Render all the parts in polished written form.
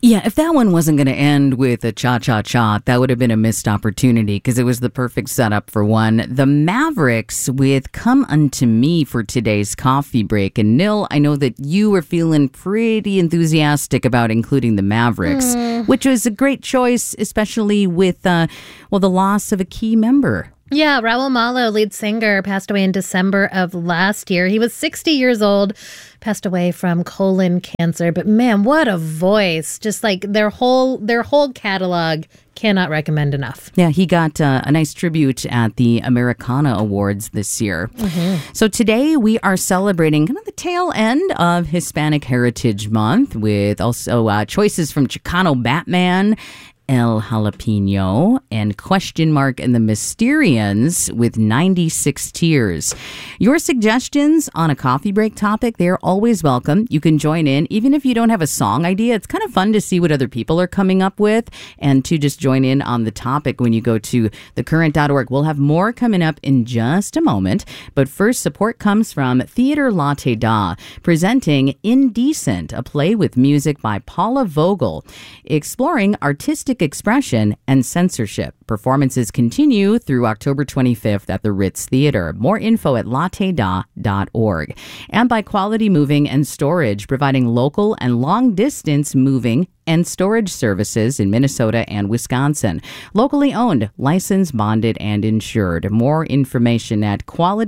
Yeah, if that one wasn't going to end with a cha-cha-cha, that would have been a missed opportunity because it was the perfect setup for one. The Mavericks with Come Unto Me for today's coffee break. And Nil, I know that you were feeling pretty enthusiastic about including the Mavericks, which was a great choice, especially with, the loss of a key member. Yeah, Raul Malo, lead singer, passed away in December of last year. He was 60 years old, passed away from colon cancer. But man, what a voice. Just like their whole catalog, cannot recommend enough. Yeah, he got a nice tribute at the Americana Awards this year. So today we are celebrating kind of the tail end of Hispanic Heritage Month with also choices from Chicano Batman, El Jalapeno, and Question Mark and the Mysterians with 96 Tears. Your suggestions on a coffee break topic, they're always welcome. You can join in, even if you don't have a song idea. It's kind of fun to see what other people are coming up with and to just join in on the topic when you go to thecurrent.org. We'll have more coming up in just a moment. But first, support comes from Theater Latte Da, presenting Indecent, a play with music by Paula Vogel, exploring artistic expression and censorship. Performances continue through October 25th at the Ritz Theater. More info at latteda.org. And by Quality Moving and Storage, providing local and long-distance moving and storage services in Minnesota and Wisconsin. Locally owned, licensed, bonded, and insured. More information at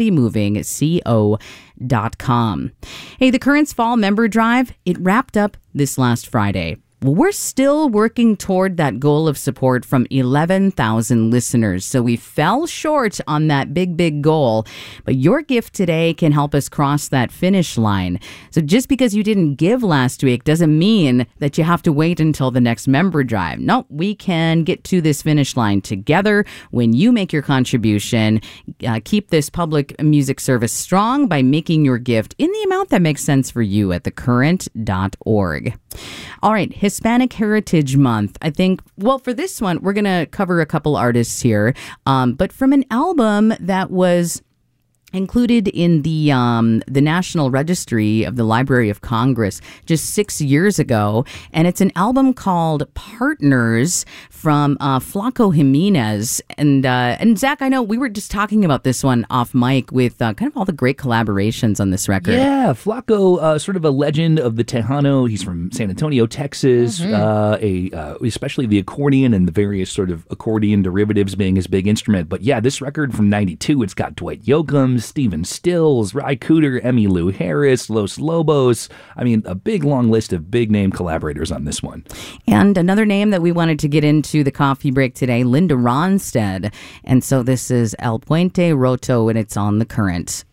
qualitymovingco.com. Hey, the Currents Fall Member Drive, it wrapped up this last Friday. Well, we're still working toward that goal of support from 11,000 listeners. So we fell short on that big goal. But your gift today can help us cross that finish line. So just because you didn't give last week doesn't mean that you have to wait until the next member drive. No, we can get to this finish line together when you make your contribution. Keep this public music service strong by making your gift in the amount that makes sense for you at thecurrent.org. All right, Hispanic Heritage Month. I think, well, for this one, we're going to cover a couple artists here, but from an album that was included in the National Registry of the Library of Congress just 6 years ago. And it's an album called Partners from Flaco Jimenez. And Zach, I know we were just talking about this one off mic with kind of all the great collaborations on this record. Yeah, Flaco, sort of a legend of the Tejano. He's from San Antonio, Texas. Especially the accordion and the various sort of accordion derivatives being his big instrument. But yeah, this record from 92, it's got Dwight Yoakam, Stephen Stills, Ry Cooder, Emmylou Harris, Los Lobos. I mean, a big long list of big name collaborators on this one. And another name that we wanted to get into the coffee break today, Linda Ronstadt. And so this is El Puente Roto, and it's on The Current.